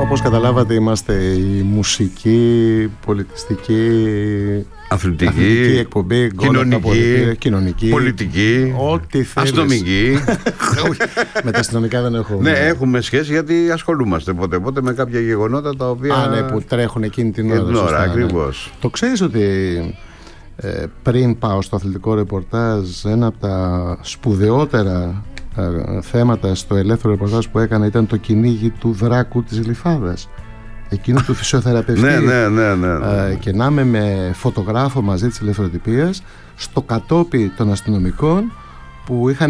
Όπως καταλάβατε, είμαστε η μουσική, πολιτιστική, αθλητική εκπομπή, κοινωνική, πολιτική, ό,τι θέλεις. αστυνομική. Με τα αστυνομικά δεν έχουμε. Ναι, έχουμε σχέση γιατί ασχολούμαστε πότε με κάποια γεγονότα τα οποία. Ναι, που τρέχουν εκείνη την ώρα. Ακριβώς. Το ξέρεις ότι πριν πάω στο αθλητικό ρεπορτάζ, ένα από τα σπουδαιότερα θέματα στο ελεύθερο ρεπορτάζ που έκανα ήταν το κυνήγι του δράκου της Γλυφάδας, εκείνου του φυσιοθεραπευτή. Ναι. Και να είμαι με φωτογράφο μαζί της ελευθεροτυπίας στο κατόπι των αστυνομικών που είχαν